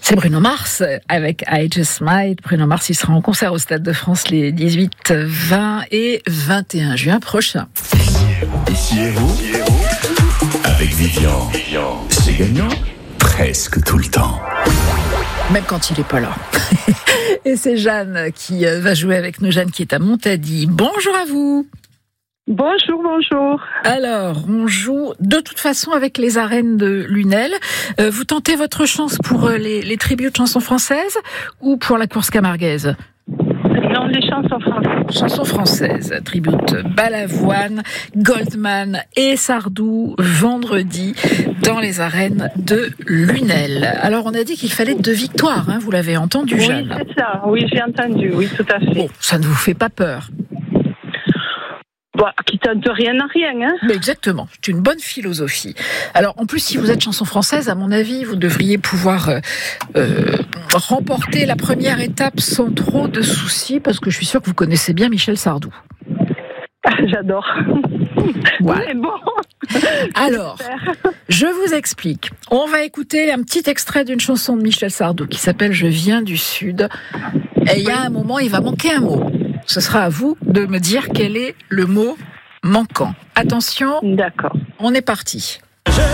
C'est Bruno Mars avec I Just Might. Bruno Mars, il sera en concert au Stade de France les 18, 20 et 21 juin prochains. Ici et vous, avec Vivian, c'est gagnant presque tout le temps. Même quand il n'est pas là. Et c'est Jeanne qui va jouer avec nous. Jeanne qui est à Montady. Bonjour à vous. Bonjour. Alors, on joue de toute façon avec les arènes de Lunel. Vous tentez votre chance pour les tribus de chansons françaises ou pour la course camarguaise ? Non, les chansons françaises. Chansons françaises, tribute Balavoine, Goldman et Sardou, vendredi, dans les arènes de Lunel. Alors, on a dit qu'il fallait 2 victoires, hein, vous l'avez entendu, Jeanne ? Oui, c'est ça, oui, j'ai entendu, oui, tout à fait. Bon, ça ne vous fait pas peur ? Bon, qui tente rien à rien, hein. Mais exactement, c'est une bonne philosophie. Alors, en plus, si vous êtes chanson française, à mon avis, vous devriez pouvoir remporter la première étape sans trop de soucis, parce que je suis sûre que vous connaissez bien Michel Sardou. J'adore. Voilà. Mais bon. Alors, je vous explique. On va écouter un petit extrait d'une chanson de Michel Sardou qui s'appelle « Je viens du Sud ». Et il y a un moment, il va manquer un mot. Ce sera à vous de me dire quel est le mot manquant. Attention, D'accord. on est parti.